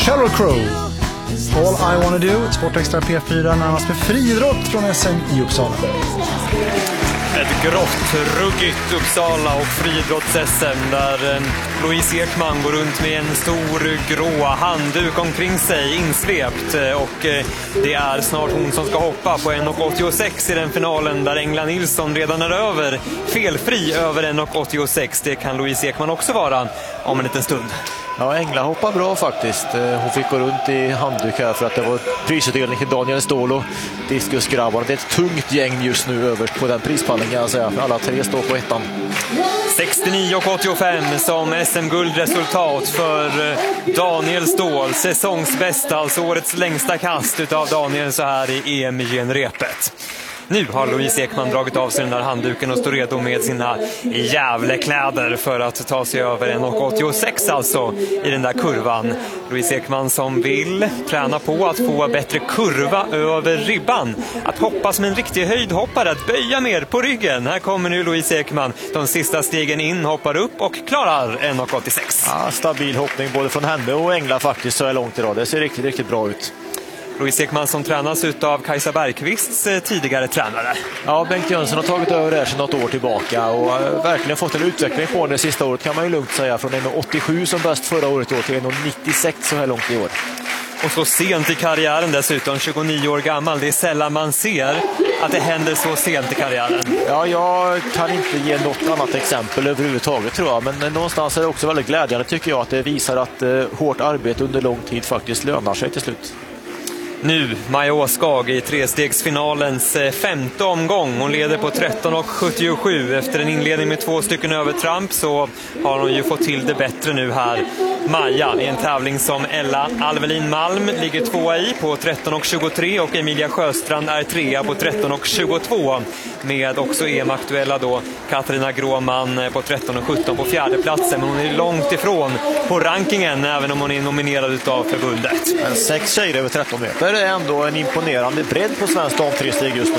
Sheryl Crow. All I Wanna Do, Sportextra P4, närmast med friidrott från SM i Uppsala. Ett grått, ruggigt Uppsala och friidrotts-SM där Louise Ekman går runt med en stor grå handduk omkring sig, insvept. Och det är snart hon som ska hoppa på 1,86 i den finalen där Engla Nilsson redan är över. Felfri över 1,86. Det kan Louise Ekman också vara om en liten stund. Ja, Engla hoppar bra faktiskt. Hon fick gå runt i handduk här för att det var prisutdelning till Daniel Ståhl och diskusgrabbarna. Det är ett tungt gäng just nu överst på den prispallen, kan jag säga. Alla tre står på ettan. 69,85 som SM-guldresultat för Daniel Ståhl. Säsongsbästa, alltså årets längsta kast utav Daniel så här i EM i genrepet. Nu har Louise Ekman dragit av sig den där handduken och står redo med sina jävlekläder för att ta sig över 1,86 alltså i den där kurvan. Louise Ekman som vill träna på att få bättre kurva över ribban. Att hoppa som en riktig höjdhoppare, att böja mer på ryggen. Här kommer nu Louise Ekman. De sista stegen in, hoppar upp och klarar 1,86. Ja, stabil hoppning både från henne och Engla faktiskt så är långt idag. Det ser riktigt, riktigt bra ut. Louise Ekman som tränas av Kajsa Bergqvists tidigare tränare. Ja, Bengt Jönsson har tagit över det här sedan något år tillbaka och verkligen fått en utveckling på det sista året, kan man ju lugnt säga. Från 1,87 som bäst förra året till 1,96 så här långt i år. Och så sent i karriären dessutom, 29 år gammal. Det är sällan man ser att det händer så sent i karriären. Ja, jag kan inte ge något annat exempel överhuvudtaget tror jag. Men någonstans är det också väldigt glädjande tycker jag att det visar att hårt arbete under lång tid faktiskt lönar sig till slut. Nu Maja Åskag i trestegsfinalens femte omgång. Hon leder på 13,77. Efter en inledning med 2 stycken övertramp så har hon ju fått till det bättre nu här. Maja i en tävling som Ella Alvelin Malm ligger 2 i på 13,23 och Emilia Sjöstrand är 3 på 13,22. Med också EM-aktuella då Katarina Gråman på 13,17 på fjärde platsen. Men hon är långt ifrån på rankingen även om hon är nominerad utav förbundet. Men 6 tjejer över 13 meter. Det är ändå en imponerande bredd på svensk damtresteg just nu.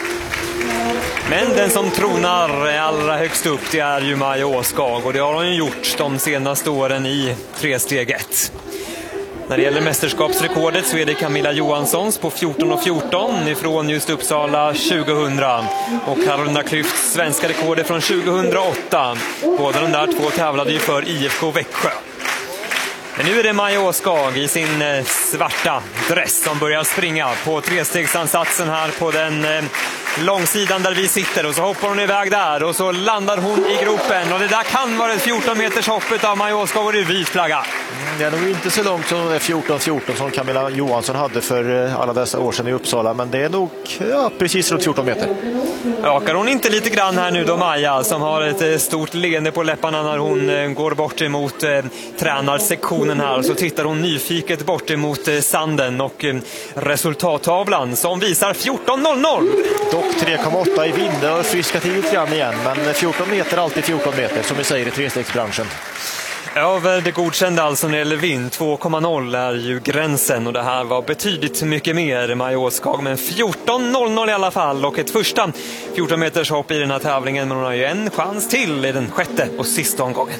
Men den som tronar allra högst upp det är ju Maja Åskag och det har hon ju gjort de senaste åren i tresteget. När det gäller mästerskapsrekordet så är det Camilla Johanssons på 14,14 ifrån just Uppsala 2000 och Carolina Klüfts svenska rekord från 2008. Båda de där två tävlade ju för IFK Växjö. Men nu är det Maja Åskag i sin svarta dress som börjar springa på trestegsansatsen här på den långsidan där vi sitter. Och så hoppar hon iväg där och så landar hon i gropen. Och det där kan vara ett 14 meters hoppet av Maja Åskag och det är vit flagga. Det är nog inte så långt som 14-14 som Camilla Johansson hade för alla dessa år sedan i Uppsala. Men det är nog precis runt 14 meter. Ökar hon inte lite grann här nu då Maja som har ett stort leende på läpparna när hon går bort emot tränarsektionen här. Så tittar hon nyfiket bort emot sanden och resultattavlan som visar 14.00. Dock 3,8 i vind och friska till lite grann igen. Men 14 meter alltid 14 meter som vi säger i trestegsbranschen. Över det godkända alltså när det gäller vind 2,0 är ju gränsen och det här var betydligt mycket mer Maja Åskag, men 14.00 i alla fall och ett första 14 meters hopp i den här tävlingen, men hon har ju en chans till i den sjätte och sista omgången.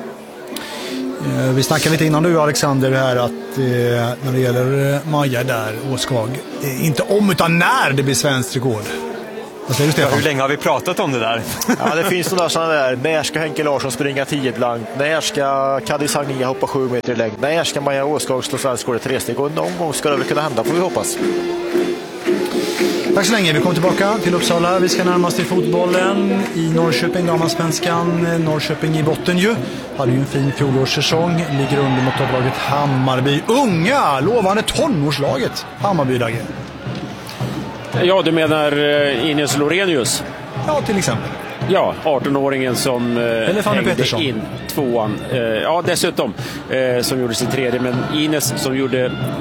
Vi snackade lite innan du Alexander här att när det gäller Maja där, Åskag, inte om utan när det blir svenskt rekord. Vad säger du, Stefan? Hur länge har vi pratat om det där? Ja, det finns sådana där. När ska Henke Larsson springa 10 blankt? När ska Kadis Agnia hoppa 7 meter i längd? När ska Maja Åskag slå svensk rekord i tresteg? Och någon gång ska det väl kunna hända, får vi hoppas. Tack så länge. Vi kommer tillbaka till Uppsala. Vi ska närmast till fotbollen i Norrköping, damallsvenskan. Norrköping i botten ju. Hade ju en fin fjolårssäsong. Ligger under mot topplaget Hammarby. Unga, lovande tonårslaget Hammarby Dagge. Ja, du menar Ines Lorenius? Ja, till exempel. Ja, 18-åringen som hängde in tvåan. Ja, dessutom som gjorde sin tredje. Men Ines som gjorde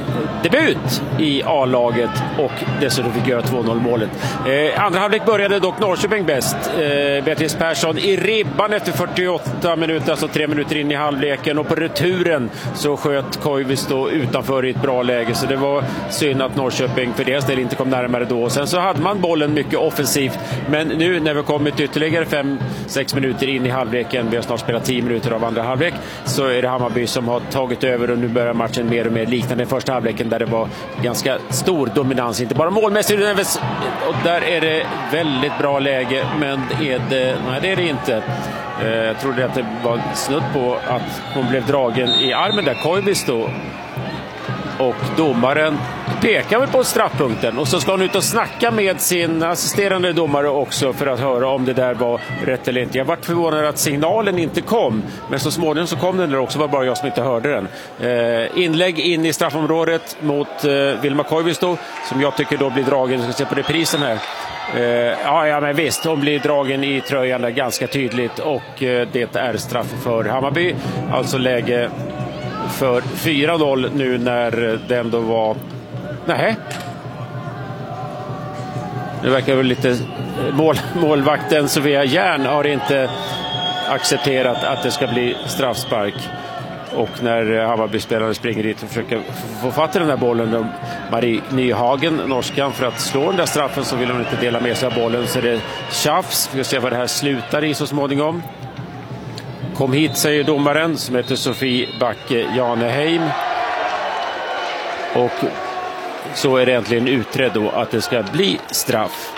debut i A-laget och dessutom fick göra 2-0-målet. Andra halvlek började dock Norrköping bäst. Beatrice Persson i ribban efter 48 minuter, alltså 3 minuter in i halvleken, och på returen så sköt Koivisto utanför i ett bra läge, så det var synd att Norrköping för deras del inte kom närmare då. Sen så hade man bollen mycket offensivt, men nu när vi kommit ytterligare 5-6 minuter in i halvleken, vi har snart spelat 10 minuter av andra halvlek, så är det Hammarby som har tagit över och nu börjar matchen mer och mer liknande den första halvleken där det var ganska stor dominans, inte bara målmässigt, och där är det väldigt bra läge, men nej, det är det inte. Jag trodde att det var snudd på att hon blev dragen i armen där, Koivisto, och domaren pekar väl på straffpunkten, och så ska hon ut och snacka med sin assisterande domare också för att höra om det där var rätt eller inte. Jag var förvånad att signalen inte kom, men så småningom så kom den där också, var bara jag som inte hörde den. Inlägg in i straffområdet mot Vilma Koivisto, som jag tycker då blir dragen. Jag ska se på reprisen här. Ja, men visst, hon blir dragen i tröjan där ganska tydligt, och det är straff för Hammarby. Alltså läge för 4-0 nu när det ändå var... Nej. Det verkar väl lite... Målvakten Sofia Järn har inte accepterat att det ska bli straffspark. Och när Hammarby-spelare springer dit och försöker få fatt i den där bollen, då Marie Nyhagen, norskan, för att slå den där straffen, så vill hon inte dela med sig av bollen, så det är tjafs. Vi ska se vad det här slutar i så småningom. Kom hit, säger domaren, som heter Sofie Backe Janeheim. Och så är det äntligen utredd då att det ska bli straff.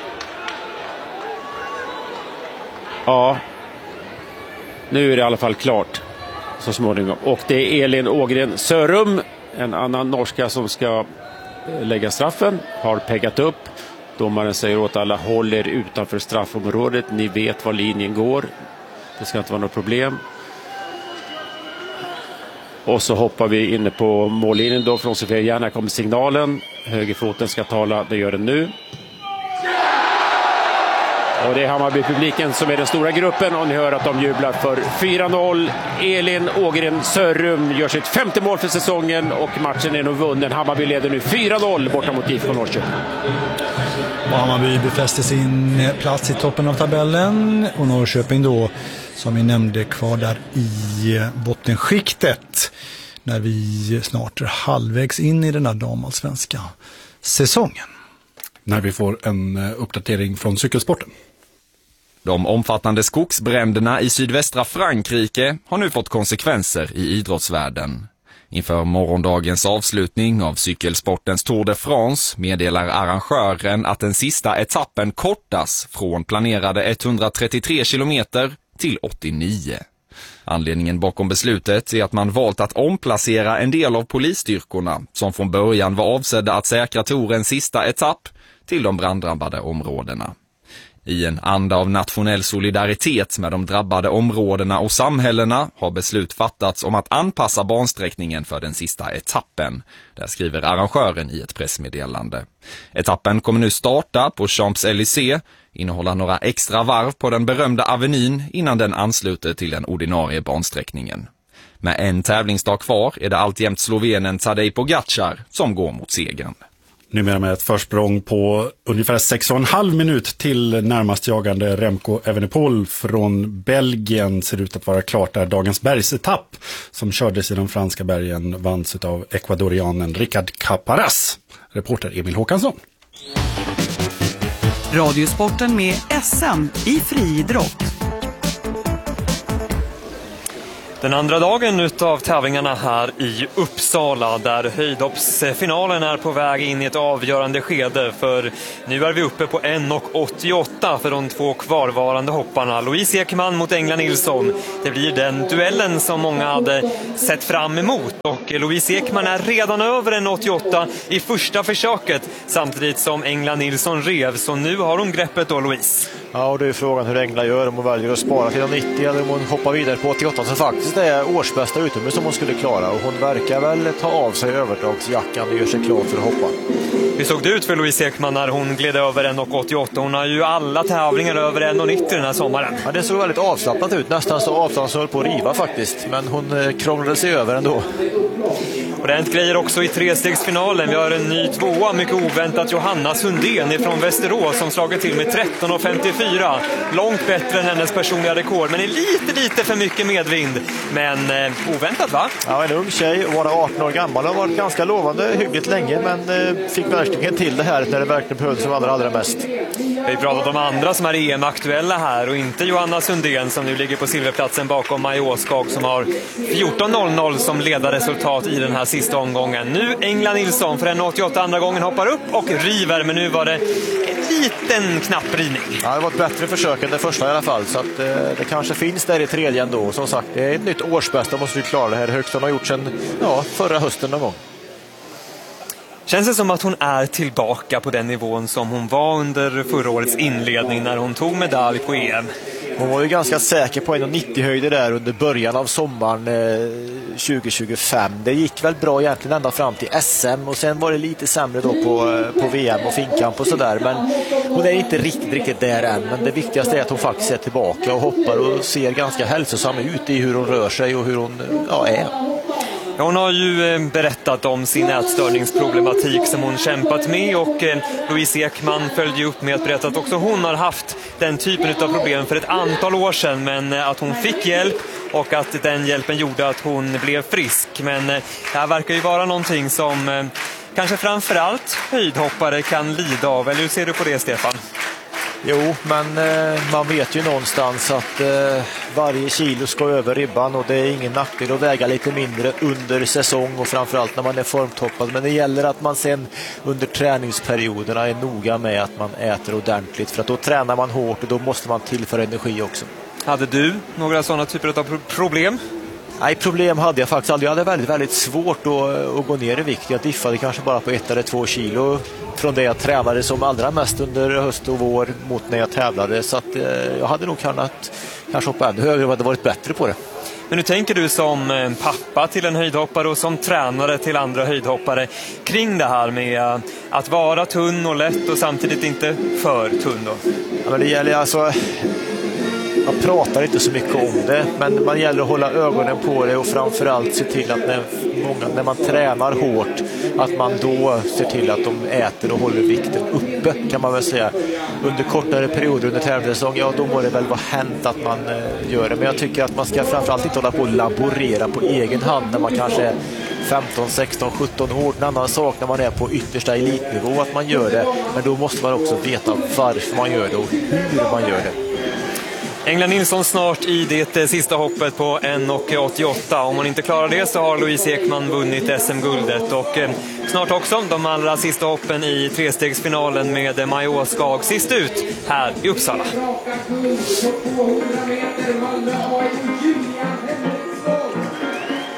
Ja, nu är det i alla fall klart så småningom. Och det är Elin Ågren Sörum, en annan norska, som ska lägga straffen, har peggat upp. Domaren säger åt alla: håll er utanför straffområdet, ni vet var linjen går. Det ska inte vara något problem. Och så hoppar vi inne på mållinjen då från Sofia Järn. Kommer signalen. Högerfoten ska tala, det gör den nu. Och det är Hammarby-publiken som är den stora gruppen, och ni hör att de jublar för 4-0. Elin Ågren Sörum gör sitt 5:e mål för säsongen, och matchen är nog vunnen. Hammarby leder nu 4-0 borta mot IFK Norrköping. Och Hammarby befäster sin plats i toppen av tabellen, och Norrköping då, som vi nämnde, kvar där i bottenskiktet när vi snart är halvvägs in i den här damallsvenska säsongen. När vi får en uppdatering från cykelsporten. De omfattande skogsbränderna i sydvästra Frankrike har nu fått konsekvenser i idrottsvärlden. Inför morgondagens avslutning av cykelsportens Tour de France meddelar arrangören att den sista etappen kortas från planerade 133 kilometer till 89. Anledningen bakom beslutet är att man valt att omplacera en del av polisstyrkorna som från början var avsedda att säkra Tourens sista etapp till de branddrabbade områdena. I en anda av nationell solidaritet med de drabbade områdena och samhällena har beslut fattats om att anpassa bansträckningen för den sista etappen. Där skriver arrangören i ett pressmeddelande. Etappen kommer nu starta på Champs-Élysées, innehålla några extra varv på den berömda avenyn innan den ansluter till den ordinarie bansträckningen. Med en tävlingsdag kvar är det alltjämt slovenen Tadej Pogačar som går mot segern. Numera med ett försprång på ungefär 6,5 minut till närmast jagande Remco Evenepoel från Belgien ser ut att vara klart där. Dagens bergsetapp som kördes i de franska bergen vanns av ekvadorianen Ricard Caparaz. Reporter Emil Håkansson. Radiosporten med SM i friidrott. Den andra dagen utav tävlingarna här i Uppsala, där höjdhoppsfinalen är på väg in i ett avgörande skede, för nu är vi uppe på 1,88 för de två kvarvarande hopparna. Louise Ekman mot Engla Nilsson. Det blir den duellen som många hade sett fram emot, och Louise Ekman är redan över 1,88 i första försöket, samtidigt som Engla Nilsson rev, så nu har hon greppet då, Louise. Ja, och det är frågan hur Engla gör, om hon väljer att spara till 90 eller om hon hoppar vidare på 88, som faktiskt är årsbästa utomhus som hon skulle klara, och hon verkar väl ta av sig överdragsjackan och gör sig klar för att hoppa. Hur såg det ut för Louise Ekman när hon gled över 1,88? Hon har ju alla tävlingar över 1,90 den här sommaren. Ja, det såg väldigt avslappnat ut, nästan så avslappnat som höll på att riva faktiskt, men hon krånglade sig över ändå. Och det har hänt grejer också i trestegsfinalen. Vi har en ny tvåa, mycket oväntat, Johanna Sundén ifrån Västerås som slagit till med 13,54. Långt bättre än hennes personliga rekord, men är lite för mycket medvind. Men oväntat, va? Ja, en ung tjej, vara 18 år gammal, har varit ganska lovande hyggligt länge, men fick verkligen till det här när det verkligen behövdes som allra mest. Vi pratat om andra som är EM-aktuella här och inte Johanna Sundén som nu ligger på silverplatsen bakom Maja Åskag som har 14.00 som ledarresultat i den här sista omgången. Nu Engla Nilsson för 1,88 andra gången hoppar upp och river, men nu var det en liten knapp rivning. Ja, det var ett bättre försök än det första i alla fall, så att det kanske finns där i tredje ändå. Som sagt, det är ett nytt årsbästa, måste vi klara det här. Högsta har gjort sedan förra hösten någon gång. Känns det som att hon är tillbaka på den nivån som hon var under förra årets inledning när hon tog medalj på EM? Hon var ju ganska säker på 1,90 höjder där under början av sommaren 2025. Det gick väl bra egentligen ända fram till SM och sen var det lite sämre då på VM och finkamp och sådär. Men hon är inte riktigt där än. Men det viktigaste är att hon faktiskt är tillbaka och hoppar och ser ganska hälsosam ut i hur hon rör sig och hur hon är. Hon har ju berättat om sin ätstörningsproblematik som hon kämpat med och Louise Ekman följde upp med att berätta att också hon har haft den typen av problem för ett antal år sedan, men att hon fick hjälp och att den hjälpen gjorde att hon blev frisk. Men det här verkar ju vara någonting som kanske framförallt höjdhoppare kan lida av. Eller hur ser du på det, Stefan? Jo, men man vet ju någonstans att varje kilo ska över ribban och det är ingen nackdel att väga lite mindre under säsong och framförallt när man är formtoppad. Men det gäller att man sen under träningsperioderna är noga med att man äter ordentligt, för att då tränar man hårt och då måste man tillföra energi också. Hade du några sådana typer av problem? Nej, problem hade jag faktiskt aldrig. Jag hade väldigt svårt att gå ner i vikt. Jag diffade kanske bara på 1 eller 2 kilo från det jag tränade som allra mest under höst och vår mot när jag tävlade. Så att jag hade nog kanske hoppa ännu högre och hade varit bättre på det. Men hur tänker du som pappa till en höjdhoppare och som tränare till andra höjdhoppare kring det här med att vara tunn och lätt och samtidigt inte för tunn då? Ja, men det gäller alltså... Man pratar inte så mycket om det, men man gäller att hålla ögonen på det och framförallt se till att när man tränar hårt att man då ser till att de äter och håller vikten uppe, kan man väl säga. Under kortare perioder under tävlingssäsong, då må det väl vara hänt att man gör det. Men jag tycker att man ska framförallt inte hålla på och laborera på egen hand när man kanske är 15, 16, 17 år. En annan sak när man är på yttersta elitnivå att man gör det, men då måste man också veta varför man gör det och hur man gör det. Engla Nilsson snart i det sista hoppet på 1,88. Om hon inte klarar det så har Louise Ekman vunnit SM-guldet. Och snart också de allra sista hoppen i trestegsfinalen med Maja Åskag sist ut här i Uppsala.